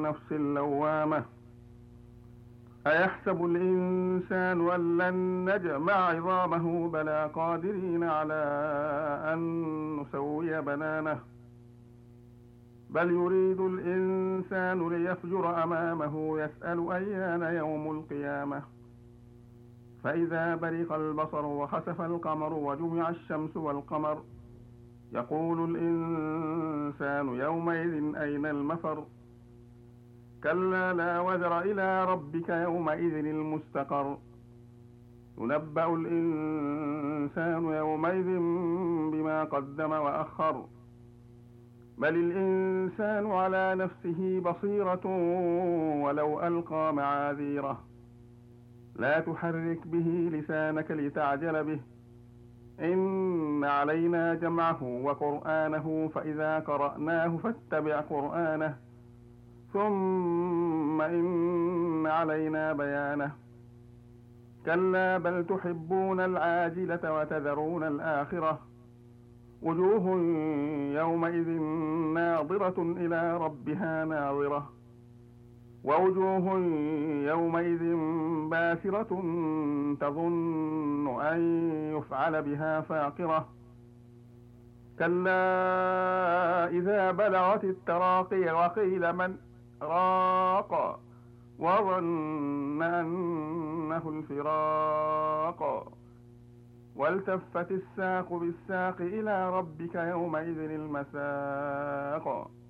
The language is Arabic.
نفس لوامة أيحسب الإنسان أن لن نجمع عظامه بلى قادرين على أن نسوي بنانه بل يريد الإنسان ليفجر أمامه يسأل أيان يوم القيامة فإذا برق البصر وخسف القمر وجمع الشمس والقمر يقول الإنسان يومئذ أين المفر كلا لا وزر إلى ربك يومئذ المستقر ينبأ الإنسان يومئذ بما قدم وأخر بل الإنسان على نفسه بصيرة ولو ألقى معاذيره لا تحرك به لسانك لتعجل به إن علينا جمعه وقرآنه فإذا قرأناه فاتبع قرآنه ثم إن علينا بيانه كلا بل تحبون العاجلة وتذرون الآخرة وجوه يومئذ ناظرة إلى ربها ناظرة ووجوه يومئذ باسرة تظن أن يفعل بها فاقرة كلا إذا بلغت التراقي وقيل من راق وظن أنه الفراق والتفت الساق بالساق إلى ربك يومئذ المساق